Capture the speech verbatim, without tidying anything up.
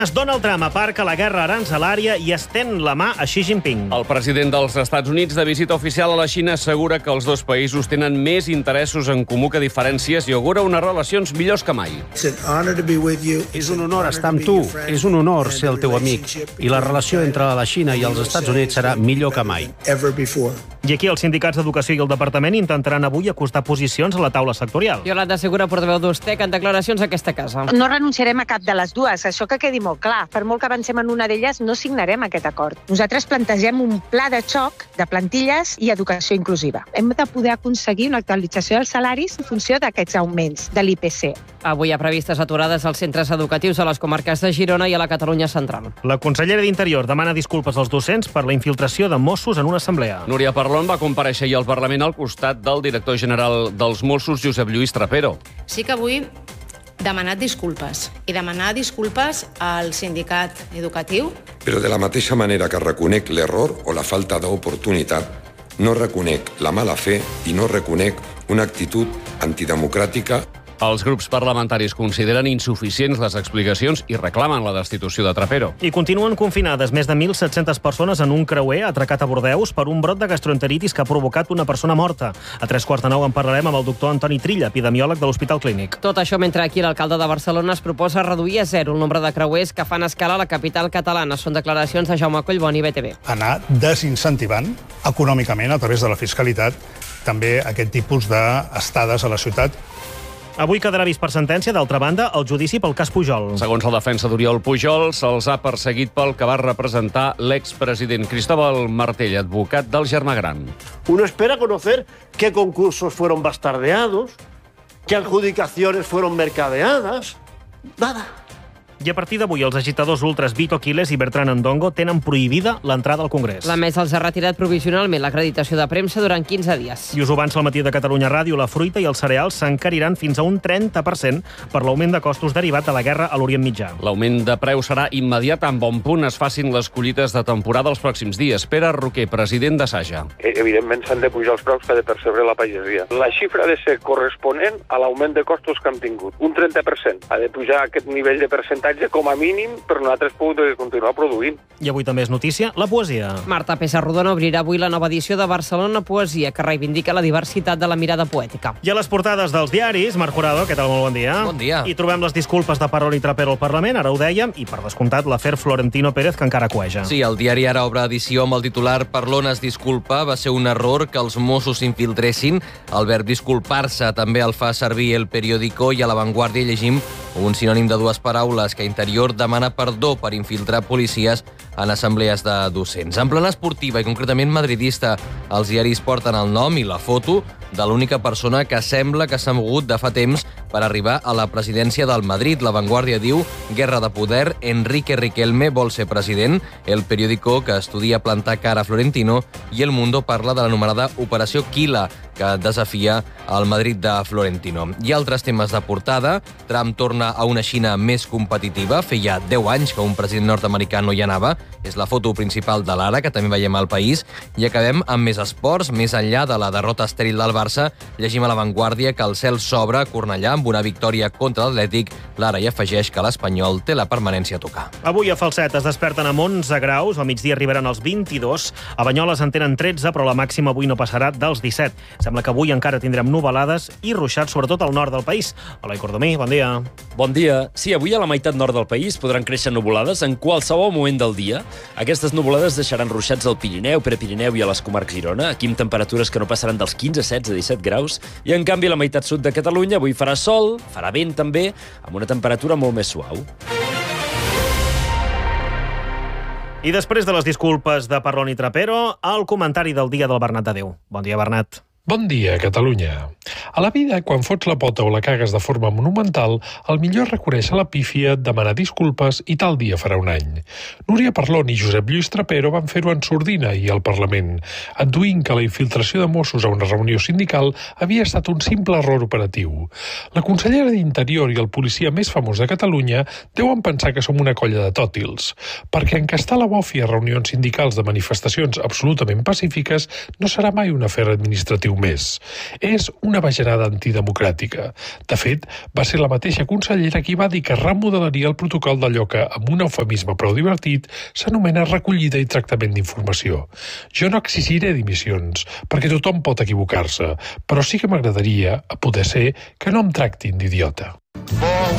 Donald Trump aparca la guerra aranzelària i estén la mà a Xi Jinping. El president dels Estats Units, de visita oficial a la Xina, assegura que els dos països tenen més interessos en comú que diferències i augura unes relacions millors que mai. És un honor estar amb tu, és un honor ser el teu amic, i la relació entre la Xina i els Estats Units serà millor que mai. I aquí els sindicats d'Educació i el Departament intentaran avui acostar posicions a la taula sectorial. Yolanda Segura, portaveu d'Ustec, en declaracions a aquesta casa. No renunciarem a cap de les dues, això que quedi molt clar. Per molt que avancem en una d'elles, no signarem aquest acord. Nosaltres plantegem un pla de xoc de plantilles i educació inclusiva. Hem de poder aconseguir una actualització dels salaris en funció d'aquests augments de l'I P C. Avui hi ha previstes aturades als centres educatius a les comarques de Girona i a la Catalunya central. La consellera d'Interior demana disculpes als docents per la infiltració de Mossos en una assemblea. Núria Parlon va comparèixer ahir al Parlament al costat del director general dels Mossos, Josep Lluís Trapero. Sí que vull demanar disculpes i demanar disculpes al sindicat educatiu. Però de la mateixa manera que reconec l'error o la falta d'oportunitat, no reconec la mala fe i no reconec una actitud antidemocràtica. Els grups parlamentaris consideren insuficients les explicacions i reclamen la destitució de Trapero. I continuen confinades més de mil set-centes persones en un creuer atracat a Bordeus per un brot de gastroenteritis que ha provocat una persona morta. A tres quarts de nou en parlarem amb el doctor Antoni Trilla, epidemiòleg de l'Hospital Clínic. Tot això mentre aquí l'alcalde de Barcelona es proposa reduir a zero el nombre de creuers que fan escala a la capital catalana. Són declaracions de Jaume Collboni, B T V. Anar desincentivant econòmicament a través de la fiscalitat també aquest tipus d'estades a la ciutat. Avui quedarà vist per sentència, d'altra banda, el judici pel cas Pujol. Segons la defensa d'Oriol Pujol, se'ls ha perseguit pel que va representar l'expresident Cristóbal Martell, advocat del germà gran. Uno espera conocer qué concursos fueron bastardeados, qué adjudicaciones fueron mercadeadas. Nada. I a partir d'avui, els agitadors ultras Vito Quiles i Bertran Ndongo tenen prohibida l'entrada al Congrés. La mesa els ha retirat provisionalment l'acreditació de premsa durant quinze dies. I us ho avança al matí de Catalunya Ràdio, la fruita i els cereals s'encariran fins a un trenta per cent per l'augment de costos derivat de la guerra a l'Orient Mitjà. L'augment de preu serà immediat en bon punt es facin les collites de temporada els pròxims dies. Pere Roquer, president de Saja. Evidentment s'han de pujar els preus que ha de percebre la pagesia. La xifra ha de ser corresponent a l'augment de costos que hem tingut. Un trenta per cent. Ha de pujar aquest nivell de percentatge com a mínim per nosaltres poder continuar produint. I avui també és notícia la poesia. Marta Pessarrodona obrirà avui la nova edició de Barcelona Poesia, que reivindica la diversitat de la mirada poètica. I a les portades dels diaris, Marc Jurado, què tal? Molt bon dia. Bon dia. I trobem les disculpes de Parlon i Trapero al Parlament, ara ho dèiem, i per descomptat l'afer Florentino Pérez, que encara cueja. Sí, el diari Ara obre edició amb el titular Parlon es disculpa, va ser un error que els Mossos s'infiltressin. El verb disculpar-se també el fa servir El Periódico i a La Vanguardia llegim un sinònim de dues paraules, que Interior demana perdó per infiltrar policies en assemblees de docents. En plana esportiva i concretament madridista, els diaris porten el nom i la foto de l'única persona que sembla que s'ha mogut de fa temps per arribar a la presidència del Madrid. La Vanguardia diu guerra de poder, Enrique Riquelme vol ser president, El Periódico que estudia plantar cara a Florentino i El Mundo parla de l'anomenada Operació Quila, que desafia el Madrid de Florentino. I altres temes de portada, Trump torna a una Xina més competitiva, feia deu anys que un president nord-americà no hi anava, és la foto principal de l'Ara, que també veiem al País, i acabem amb més esports. Més enllà de la derrota estèril del Barça, llegim a La Vanguardia que el cel s'obre a Cornellà amb una victòria contra l'Atlètic. L'Ara hi afegeix que l'Espanyol té la permanència a tocar. Avui a Falset es desperten amb onze graus, al migdia arribaran als vint-i-dos, a Banyoles en tenen tretze, però la màxima avui no passarà dels disset. Sembla que avui encara tindrem nuvolades i ruixats, sobretot al nord del país. Hola, Cordomí, bon dia. Bon dia. Sí, avui a la meitat nord del país podran créixer nuvolades en qualsevol moment del dia. Aquestes nuvolades deixaran ruixats al Pirineu, Prepirineu i a les comarques Girona, aquí amb temperatures que no passaran dels quinze, setze, disset graus, i en canvi a la meitat sud de Catalunya avui farà sol, farà vent també, amb una temperatura molt més suau. I després de les disculpes de Parlon i Trapero, el comentari del dia del Bernat de Déu. Bon dia, Bernat. Bon dia, Catalunya. A la vida, quan fots la pota o la cagues de forma monumental, el millor és reconèixer la pífia, demanar disculpes i tal dia farà un any. Núria Parlon i Josep Lluís Trapero van fer-ho en sordina i al Parlament, adduint que la infiltració de Mossos a una reunió sindical havia estat un simple error operatiu. La consellera d'Interior i el policia més famós de Catalunya deuen pensar que som una colla de tòtils, perquè encastar la bofi a reunions sindicals de manifestacions absolutament pacífiques no serà mai un afer administratiu més. És una bajanada antidemocràtica. De fet, va ser la mateixa consellera qui va dir que remodelaria el protocol d'allò que, amb un eufemisme prou divertit, s'anomena recollida i tractament d'informació. Jo no exigiré dimissions, perquè tothom pot equivocar-se, però sí que m'agradaria, a poder ser, que no em tractin d'idiota.